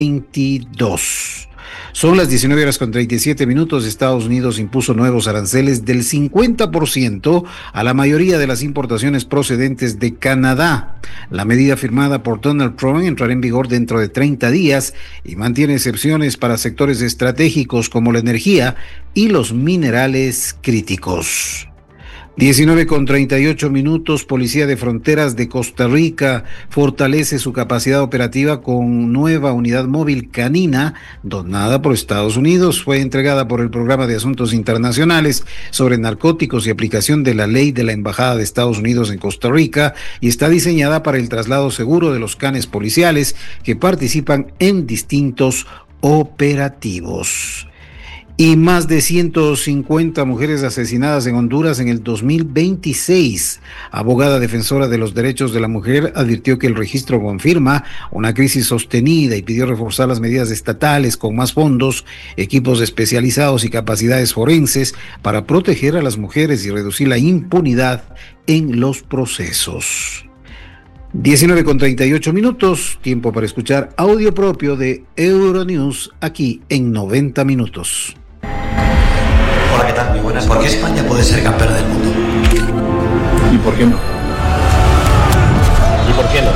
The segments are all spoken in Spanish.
22. Son las 19:37. Estados Unidos impuso nuevos aranceles del 50% a la mayoría de las importaciones procedentes de Canadá. La medida firmada por Donald Trump entrará en vigor dentro de 30 días y mantiene excepciones para sectores estratégicos como la energía y los minerales críticos. 19:38. Policía de Fronteras de Costa Rica fortalece su capacidad operativa con nueva unidad móvil canina donada por Estados Unidos. Fue entregada por el Programa de Asuntos Internacionales sobre Narcóticos y aplicación de la ley de la Embajada de Estados Unidos en Costa Rica y está diseñada para el traslado seguro de los canes policiales que participan en distintos operativos. Y más de 150 mujeres asesinadas en Honduras en el 2026. Abogada defensora de los derechos de la mujer advirtió que el registro confirma una crisis sostenida y pidió reforzar las medidas estatales con más fondos, equipos especializados y capacidades forenses para proteger a las mujeres y reducir la impunidad en los procesos. 19:38. Tiempo para escuchar audio propio de Euronews aquí en 90 minutos. Hola, ¿qué tal? Muy buenas. ¿Por qué España puede ser campeona del mundo? ¿Y por qué no? ¿Y por qué no?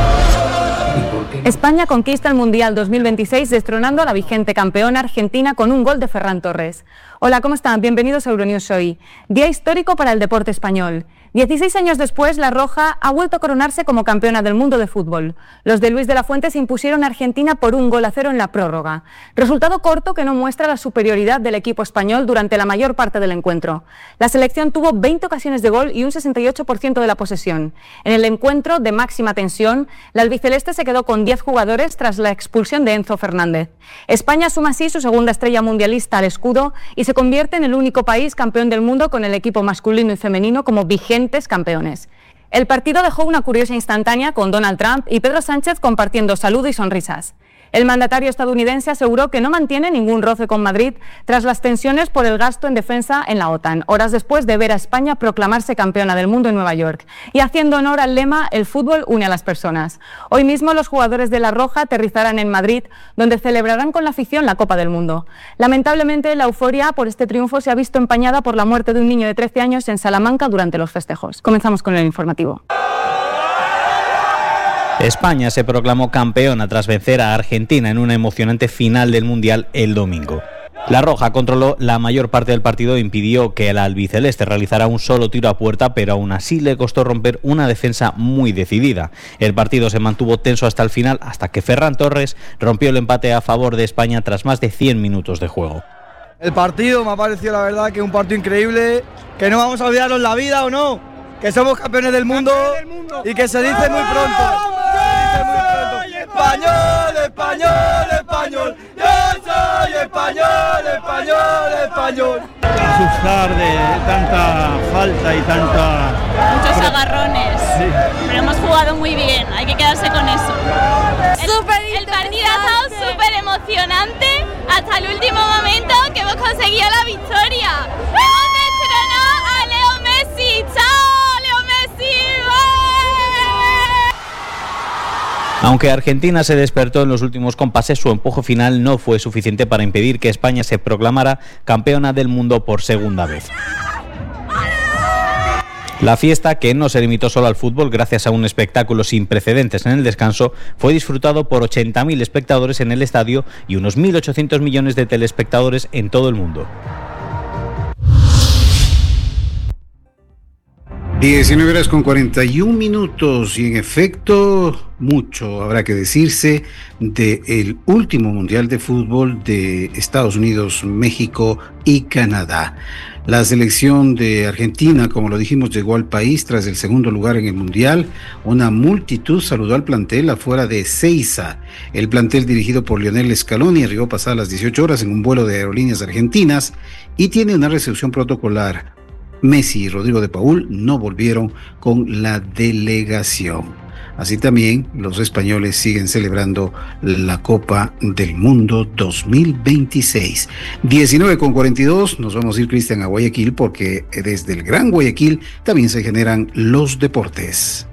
España conquista el Mundial 2026 destronando a la vigente campeona Argentina con un gol de Ferran Torres. Hola, ¿cómo están? Bienvenidos a Euronews hoy. Día histórico para el deporte español. 16 años después, La Roja ha vuelto a coronarse como campeona del mundo de fútbol. Los de Luis de la Fuente se impusieron a Argentina por 1-0 en la prórroga. Resultado corto que no muestra la superioridad del equipo español durante la mayor parte del encuentro. La selección tuvo 20 ocasiones de gol y un 68% de la posesión. En el encuentro de máxima tensión, la albiceleste se quedó con 10 jugadores tras la expulsión de Enzo Fernández. España suma así su segunda estrella mundialista al escudo y se convierte en el único país campeón del mundo con el equipo masculino y femenino como vigentes campeones. El partido dejó una curiosa instantánea con Donald Trump y Pedro Sánchez compartiendo saludo y sonrisas. El mandatario estadounidense aseguró que no mantiene ningún roce con Madrid tras las tensiones por el gasto en defensa en la OTAN, horas después de ver a España proclamarse campeona del mundo en Nueva York y haciendo honor al lema "El fútbol une a las personas". Hoy mismo los jugadores de La Roja aterrizarán en Madrid, donde celebrarán con la afición la Copa del Mundo. Lamentablemente, la euforia por este triunfo se ha visto empañada por la muerte de un niño de 13 años en Salamanca durante los festejos. Comenzamos con el informativo. España se proclamó campeona tras vencer a Argentina en una emocionante final del Mundial el domingo. La Roja controló la mayor parte del partido e impidió que el albiceleste realizara un solo tiro a puerta, pero aún así le costó romper una defensa muy decidida. El partido se mantuvo tenso hasta el final, hasta que Ferran Torres rompió el empate a favor de España tras más de 100 minutos de juego. El partido me ha parecido, la verdad, que es un partido increíble, que no vamos a olvidarlo en la vida, ¿o no? Que somos campeones del mundo y que se dice muy pronto. Español, español, español, yo soy español, español, español. Asustar de tanta falta y tanta... Muchos agarrones, sí. Pero hemos jugado muy bien, hay que quedarse con eso. El partido ha estado súper emocionante hasta el último momento que hemos conseguido la victoria. Hemos destronado a Leo Messi, ¡chao, Leo Messi! Aunque Argentina se despertó en los últimos compases, su empuje final no fue suficiente para impedir que España se proclamara campeona del mundo por segunda vez. La fiesta, que no se limitó solo al fútbol gracias a un espectáculo sin precedentes en el descanso, fue disfrutado por 80.000 espectadores en el estadio y unos 1.800 millones de telespectadores en todo el mundo. 19:41 y en efecto mucho habrá que decirse del último Mundial de Fútbol de Estados Unidos, México y Canadá. La selección de Argentina, como lo dijimos, llegó al país tras el segundo lugar en el Mundial. Una multitud saludó al plantel afuera de Ezeiza. El plantel, dirigido por Lionel Scaloni, arribó pasadas las 18 horas en un vuelo de Aerolíneas Argentinas y tiene una recepción protocolar. Messi y Rodrigo de Paul no volvieron con la delegación. Así también los españoles siguen celebrando la Copa del Mundo 2026. 19:42, nos vamos a ir, Cristian, a Guayaquil, porque desde el Gran Guayaquil también se generan los deportes.